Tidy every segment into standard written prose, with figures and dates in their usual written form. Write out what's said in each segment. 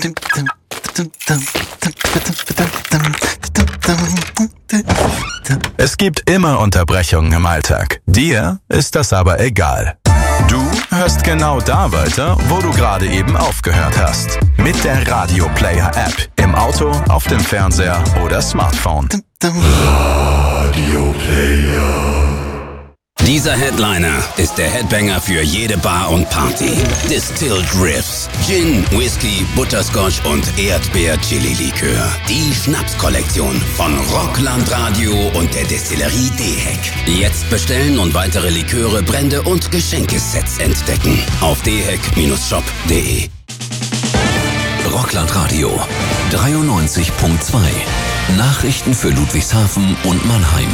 Es gibt immer Unterbrechungen im Alltag. Dir ist das aber egal. Du hörst genau da weiter, wo du gerade eben aufgehört hast. Mit der Radio Player App. Im Auto, auf dem Fernseher oder Smartphone. Radio Player. Dieser Headliner ist der Headbanger für jede Bar und Party. Distilled Riffs, Gin, Whisky, Butterscotch und Erdbeer-Chili-Likör. Die Schnapskollektion von Rockland Radio und der Destillerie Dehek. Jetzt bestellen und weitere Liköre, Brände und Geschenkesets entdecken. Auf dehek-shop.de. Rockland Radio 93.2. Nachrichten für Ludwigshafen und Mannheim.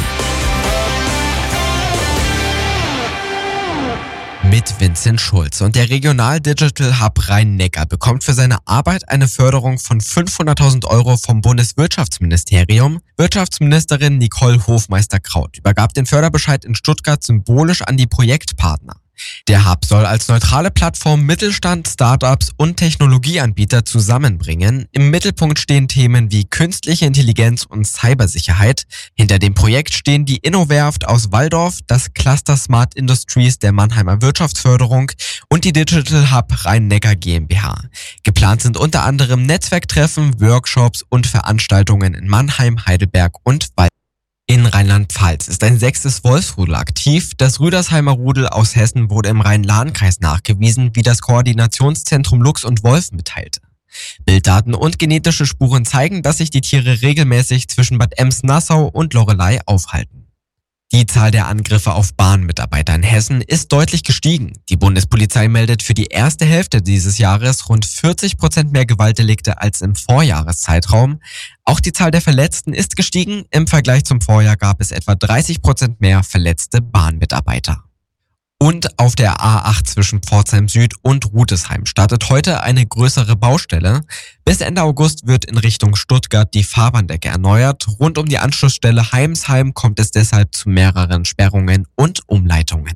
Mit Vincent Schulz. Und der Regional Digital Hub Rhein-Neckar bekommt für seine Arbeit eine Förderung von 500.000 € vom Bundeswirtschaftsministerium. Wirtschaftsministerin Nicole Hofmeister-Kraut übergab den Förderbescheid in Stuttgart symbolisch an die Projektpartner. Der Hub soll als neutrale Plattform Mittelstand, Startups und Technologieanbieter zusammenbringen. Im Mittelpunkt stehen Themen wie künstliche Intelligenz und Cybersicherheit. Hinter dem Projekt stehen die InnoWerft aus Walldorf, das Cluster Smart Industries der Mannheimer Wirtschaftsförderung und die Digital Hub Rhein-Neckar GmbH. Geplant sind unter anderem Netzwerktreffen, Workshops und Veranstaltungen in Mannheim, Heidelberg und Walldorf. In Rheinland-Pfalz ist ein 6. Wolfsrudel aktiv. Das Rüdersheimer Rudel aus Hessen wurde im Rhein-Lahn-Kreis nachgewiesen, wie das Koordinationszentrum Luchs und Wolf mitteilte. Bilddaten und genetische Spuren zeigen, dass sich die Tiere regelmäßig zwischen Bad Ems-Nassau und Loreley aufhalten. Die Zahl der Angriffe auf Bahnmitarbeiter in Hessen ist deutlich gestiegen. Die Bundespolizei meldet für die erste Hälfte dieses Jahres rund 40% mehr Gewaltdelikte als im Vorjahreszeitraum. Auch die Zahl der Verletzten ist gestiegen. Im Vergleich zum Vorjahr gab es etwa 30% mehr verletzte Bahnmitarbeiter. Und auf der A8 zwischen Pforzheim Süd und Rudesheim startet heute eine größere Baustelle. Bis Ende August wird in Richtung Stuttgart die Fahrbahndecke erneuert. Rund um die Anschlussstelle Heimsheim kommt es deshalb zu mehreren Sperrungen und Umleitungen.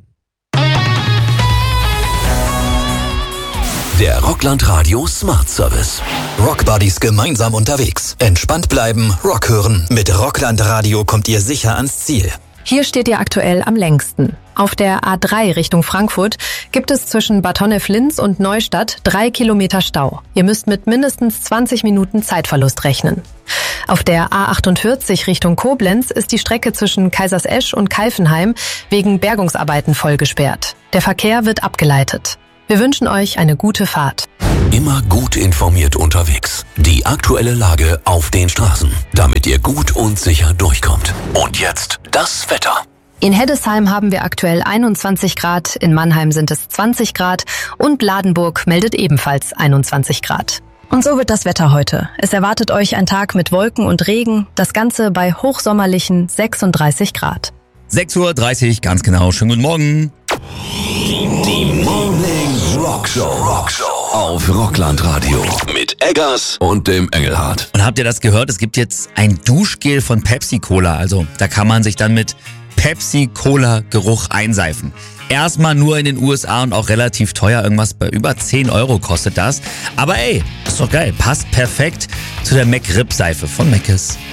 Der Rockland Radio Smart Service. Rockbuddies gemeinsam unterwegs. Entspannt bleiben, Rock hören. Mit Rockland Radio kommt ihr sicher ans Ziel. Hier steht ihr aktuell am längsten. Auf der A3 Richtung Frankfurt gibt es zwischen Bad Honnef-Linz und Neustadt 3 Kilometer Stau. Ihr müsst mit mindestens 20 Minuten Zeitverlust rechnen. Auf der A48 Richtung Koblenz ist die Strecke zwischen Kaisersesch und Kalfenheim wegen Bergungsarbeiten voll gesperrt. Der Verkehr wird abgeleitet. Wir wünschen euch eine gute Fahrt. Immer gut informiert unterwegs. Die aktuelle Lage auf den Straßen, damit ihr gut und sicher durchkommt. Und jetzt das Wetter. In Heddesheim haben wir aktuell 21 Grad, in Mannheim sind es 20 Grad und Ladenburg meldet ebenfalls 21 Grad. Und so wird das Wetter heute. Es erwartet euch ein Tag mit Wolken und Regen, das Ganze bei hochsommerlichen 36 Grad. 6:30 Uhr, ganz genau. Schönen guten Morgen. Die Morning Rockshow auf Rockland Radio mit Eggers und dem Engelhardt. Und habt ihr das gehört? Es gibt jetzt ein Duschgel von Pepsi-Cola. Also da kann man sich dann mit Pepsi-Cola-Geruch einseifen. Erstmal nur in den USA und auch relativ teuer. Irgendwas bei über 10 € kostet das. Aber ey, ist doch geil. Passt perfekt zu der McRib-Seife von Mc's.